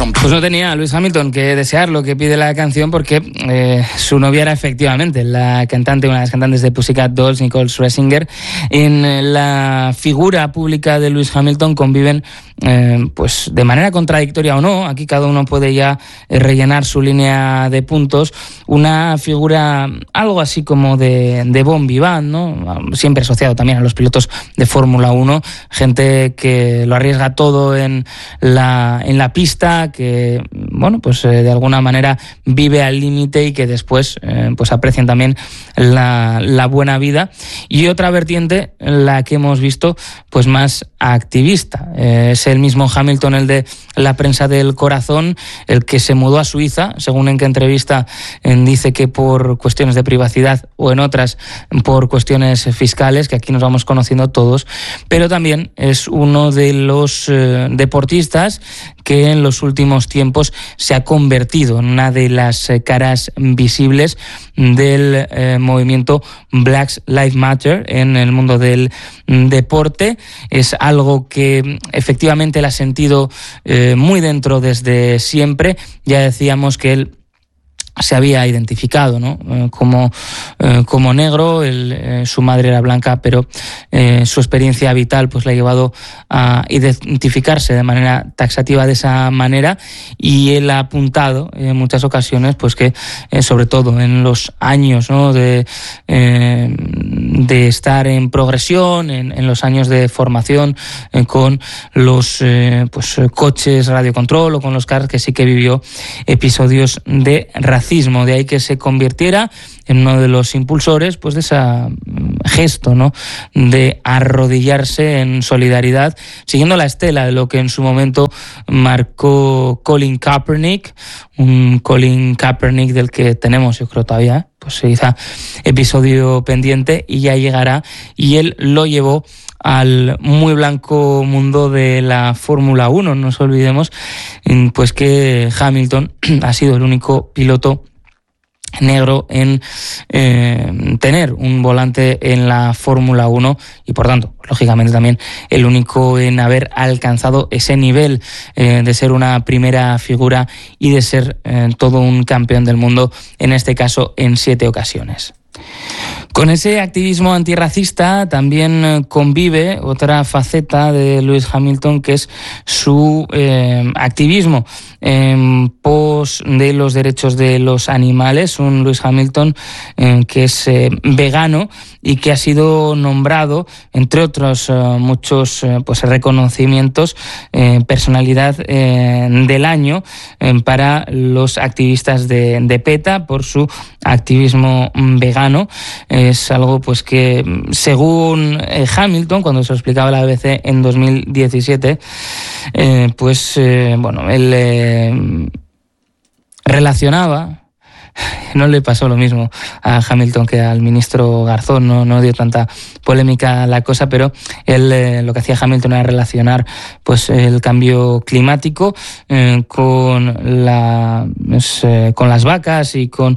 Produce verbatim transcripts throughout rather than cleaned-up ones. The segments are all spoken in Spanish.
Pues no tenía Lewis Hamilton que desear lo que pide la canción, porque eh, su novia era efectivamente la cantante, una de las cantantes de Pussycat Dolls, Nicole Scherzinger. En la figura pública de Lewis Hamilton conviven eh, pues de manera contradictoria o no, aquí cada uno puede ya rellenar su línea de puntos, una figura algo así como de, de bon vivant, ¿no? Siempre asociado también a los pilotos de Fórmula uno, gente que lo arriesga todo en la, en la pista, que bueno, pues eh, de alguna manera vive al límite y que después eh, pues aprecian también la, la buena vida. Y otra vertiente, la que hemos visto pues más activista, eh, es el mismo Hamilton, el de la prensa del corazón, el que se mudó a Suiza, según en qué entrevista eh, dice que por cuestiones de privacidad, o en otras por cuestiones fiscales, que aquí nos vamos conociendo todos, pero también es uno de los eh, deportistas que en los últimos tiempos se ha convertido en una de las eh, caras visibles del eh, movimiento Black Lives Matter en el mundo del mm, deporte. Es algo que efectivamente él ha sentido eh, muy dentro desde siempre. Ya decíamos que él se había identificado, ¿no? eh, como, eh, como negro, él, eh, su madre era blanca, pero eh, su experiencia vital pues le ha llevado a identificarse de manera taxativa de esa manera, y él ha apuntado en muchas ocasiones pues que eh, sobre todo en los años, ¿no? de, eh, de estar en progresión, en, en los años de formación eh, con los eh, pues, coches radiocontrol o con los cars, que sí que vivió episodios de racismo. De ahí que se convirtiera en uno de los impulsores pues de ese gesto, ¿no? de arrodillarse en solidaridad, siguiendo la estela de lo que en su momento marcó Colin Kaepernick, un Colin Kaepernick del que tenemos, yo creo todavía, pues se hizo episodio pendiente y ya llegará, y él lo llevó al muy blanco mundo de la Fórmula uno. No nos olvidemos pues que Hamilton ha sido el único piloto negro en eh, tener un volante en la Fórmula uno y por tanto, lógicamente también el único en haber alcanzado ese nivel eh, de ser una primera figura y de ser eh, todo un campeón del mundo, en este caso en siete ocasiones. Con ese activismo antirracista también convive otra faceta de Lewis Hamilton, que es su eh, activismo en pos de los derechos de los animales. Un Lewis Hamilton eh, que es eh, vegano y que ha sido nombrado, entre otros eh, muchos eh, pues reconocimientos, eh, personalidad eh, del año eh, para los activistas de, de PETA por su activismo vegano. Es algo pues que, según eh, Hamilton, cuando se lo explicaba la B B C en dos mil diecisiete, eh, pues eh, bueno, él eh, relacionaba. No le pasó lo mismo a Hamilton que al ministro Garzón, no, no dio tanta polémica la cosa, pero él eh, lo que hacía Hamilton era relacionar pues el cambio climático eh, con la pues, eh, con las vacas y con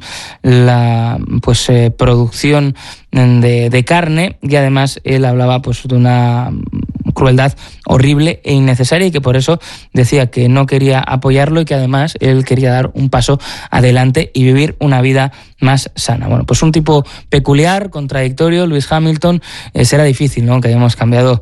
la pues eh, producción de, de carne, y además él hablaba pues de una crueldad horrible e innecesaria, y que por eso decía que no quería apoyarlo y que además él quería dar un paso adelante y vivir una vida más sana. Bueno, pues un tipo peculiar, contradictorio, Lewis Hamilton. Eh, será difícil, ¿no?, que hayamos cambiado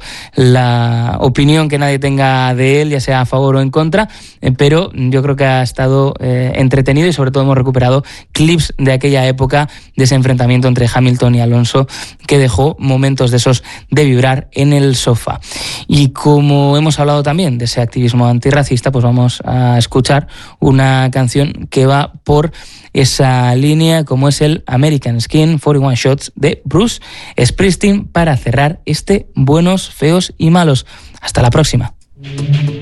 la opinión que nadie tenga de él, ya sea a favor o en contra, eh, pero yo creo que ha estado eh, entretenido, y sobre todo hemos recuperado clips de aquella época, de ese enfrentamiento entre Hamilton y Alonso, que dejó momentos de esos de vibrar en el sofá. Y como hemos hablado también de ese activismo antirracista, pues vamos a escuchar una canción que va por esa línea, como es el American Skin cuarenta y uno Shots de Bruce Springsteen, para cerrar este Buenos, Feos y Malos. Hasta la próxima.